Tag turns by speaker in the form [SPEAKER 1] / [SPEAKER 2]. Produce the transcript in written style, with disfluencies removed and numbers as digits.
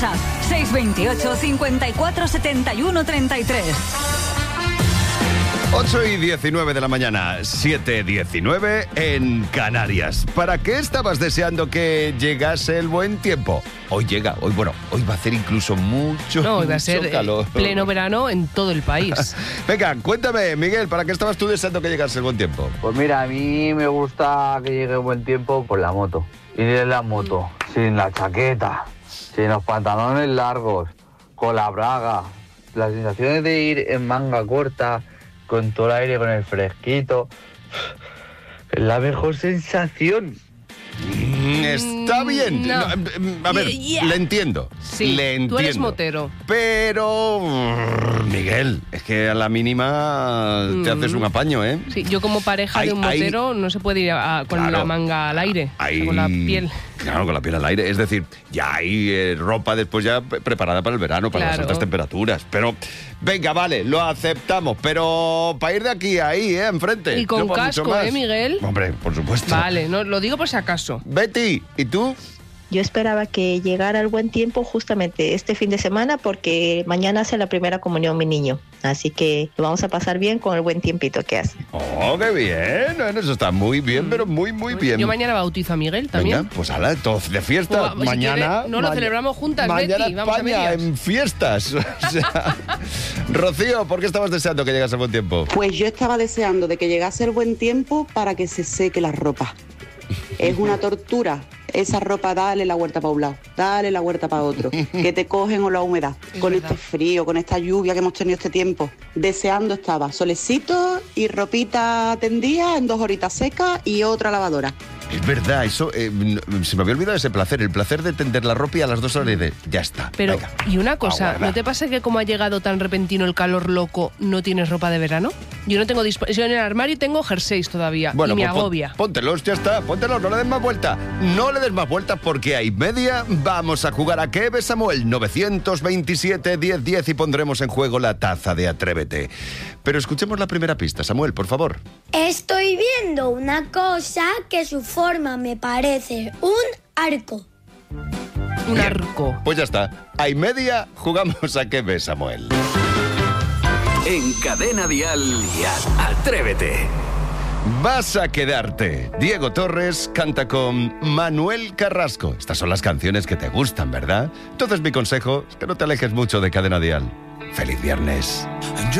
[SPEAKER 1] WhatsApp 628 54 71 33.
[SPEAKER 2] 8:19 de la mañana, 7:19 en Canarias. ¿Para qué estabas deseando que llegase el buen tiempo? Hoy llega, hoy va a hacer incluso mucho
[SPEAKER 3] No, hoy va a ser
[SPEAKER 2] calor.
[SPEAKER 3] Pleno verano en todo el país.
[SPEAKER 2] Venga, cuéntame, Miguel, ¿para qué estabas tú deseando que llegase el buen tiempo?
[SPEAKER 4] Pues mira, a mí me gusta que llegue el buen tiempo por la moto. Ir en la moto, sin la chaqueta, sin los pantalones largos, con la braga. Las sensaciones de ir en manga corta, con todo el aire, con el fresquito, es la mejor sensación.
[SPEAKER 2] Está bien.
[SPEAKER 3] No.
[SPEAKER 2] A ver, le entiendo.
[SPEAKER 3] Sí,
[SPEAKER 2] le entiendo.
[SPEAKER 3] tú eres motero.
[SPEAKER 2] Pero, Miguel, es que a la mínima te haces un apaño, ¿eh?
[SPEAKER 3] Sí, yo como pareja de un motero no se puede ir con
[SPEAKER 2] Claro.
[SPEAKER 3] la manga al aire, con la piel.
[SPEAKER 2] Claro, con la piel al aire. Es decir, ya hay ropa después ya preparada para el verano, para las
[SPEAKER 3] Claro.
[SPEAKER 2] altas temperaturas. Pero, venga, vale, lo aceptamos. Pero para ir de aquí a ahí, enfrente.
[SPEAKER 3] Y con
[SPEAKER 2] no para mucho
[SPEAKER 3] casco,
[SPEAKER 2] más.
[SPEAKER 3] Miguel?
[SPEAKER 2] Hombre, por supuesto.
[SPEAKER 3] Vale, no, lo digo por si acaso.
[SPEAKER 2] Betty, ¿y tú?
[SPEAKER 5] Yo esperaba que llegara el buen tiempo justamente este fin de semana porque mañana hace la primera comunión mi niño. Así que lo vamos a pasar bien con el buen tiempito que hace.
[SPEAKER 2] Oh, qué bien. Bueno, eso está muy bien, pero muy bien.
[SPEAKER 3] Yo mañana bautizo a Miguel también.
[SPEAKER 2] Venga, pues ala, todos de fiesta.
[SPEAKER 3] Pues, si
[SPEAKER 2] mañana.
[SPEAKER 3] quiere, no lo celebramos juntas,
[SPEAKER 2] mañana
[SPEAKER 3] Betty. Vamos a
[SPEAKER 2] España
[SPEAKER 3] medias.
[SPEAKER 2] en fiestas. O sea, Rocío, ¿por qué estabas deseando que llegase el buen tiempo?
[SPEAKER 6] Pues yo estaba deseando de que llegase el buen tiempo para que se seque la ropa. Es una tortura. Esa ropa, dale la vuelta para un lado, dale la vuelta para otro, que te cogen o la humedad. Con este frío, con esta lluvia que hemos tenido este tiempo. Deseando estaba solecito y ropita tendida en 2 horitas secas y otra lavadora.
[SPEAKER 2] Es verdad, eso se me había olvidado ese placer, el placer de tender la ropa y a las 2 horas de ya está.
[SPEAKER 3] Pero,
[SPEAKER 2] venga.
[SPEAKER 3] y una cosa,
[SPEAKER 2] Aguarda.
[SPEAKER 3] ¿no te pasa que como ha llegado tan repentino el calor loco, no tienes ropa de verano? Yo no tengo yo en el armario tengo jerseys todavía y me
[SPEAKER 2] pues
[SPEAKER 3] agobia.
[SPEAKER 2] Póntelos, ya está, póntelos, no le des más vuelta. No le des más vuelta porque hay media. Vamos a jugar a ¿Qué ves, Samuel? 927-1010 y pondremos en juego la taza de Atrévete. Pero escuchemos la primera pista, Samuel, por favor.
[SPEAKER 7] Estoy viendo una cosa que su forma me parece un arco.
[SPEAKER 3] Un
[SPEAKER 2] Bien,
[SPEAKER 3] arco.
[SPEAKER 2] Pues ya está. Hay media, jugamos a ¿Qué ves, Samuel?
[SPEAKER 8] En Cadena Dial, Atrévete.
[SPEAKER 2] Vas a quedarte. Diego Torres canta con Manuel Carrasco. Estas son las canciones que te gustan, ¿verdad? Entonces mi consejo es que no te alejes mucho de Cadena Dial. ¡Feliz viernes!